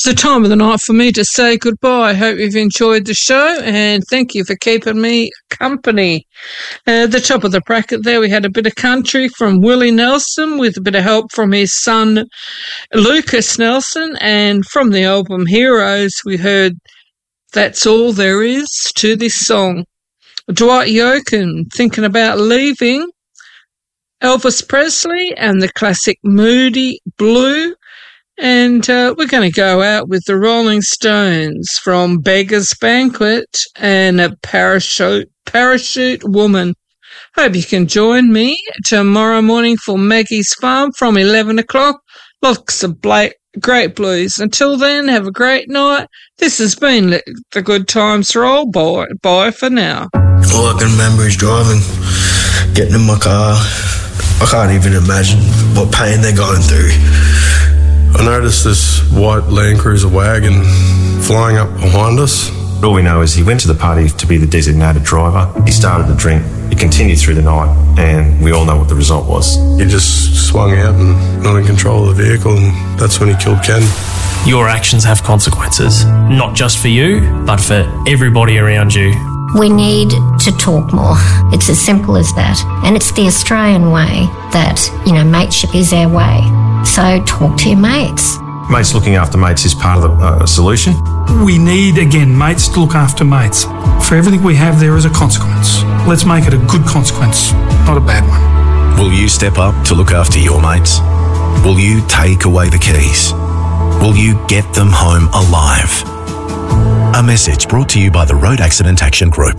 It's the time of the night for me to say goodbye. Hope you've enjoyed the show, and thank you for keeping me company. At the top of the bracket there, we had a bit of country from Willie Nelson with a bit of help from his son Lucas Nelson, and from the album Heroes, we heard That's All There Is to This Song. Dwight Yoakam, Thinking About Leaving, Elvis Presley and the classic Moody Blue. And we're going to go out with the Rolling Stones from Beggar's Banquet and a Parachute Woman. Hope you can join me tomorrow morning for Maggie's Farm from 11 o'clock. Lots of great blues. Until then, have a great night. This has been the Good Times Roll. Bye for now. All I can remember is driving, getting in my car. I can't even imagine what pain they're going through. I noticed this white Land Cruiser wagon flying up behind us. All we know is he went to the party to be the designated driver. He started to drink. It continued through the night, and we all know what the result was. He just swung out and not in control of the vehicle, and that's when he killed Ken. Your actions have consequences, not just for you, but for everybody around you. We need to talk more. It's as simple as that. And it's the Australian way that, mateship is our way. So talk to your mates. Mates looking after mates is part of the solution. We need, again, mates to look after mates. For everything we have, there is a consequence. Let's make it a good consequence, not a bad one. Will you step up to look after your mates? Will you take away the keys? Will you get them home alive? A message brought to you by the Road Accident Action Group.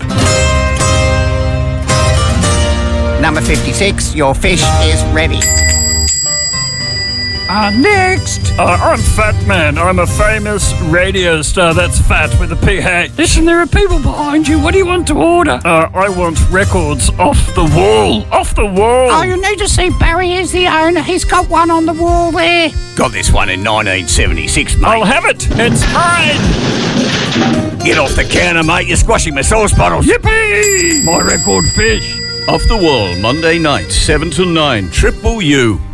Number 56, your fish is ready. Next! I'm Fat Man. I'm a famous radio star that's fat with a PH. Listen, there are people behind you. What do you want to order? I want records off the wall. Off the wall! Oh, you need to see Barry is the owner. He's got one on the wall there. Got this one in 1976, mate. I'll have it. It's mine! Get off the counter, mate. You're squashing my sauce bottles. Yippee! My record fish. Off the Wall, Monday night, 7 to 9, Triple U.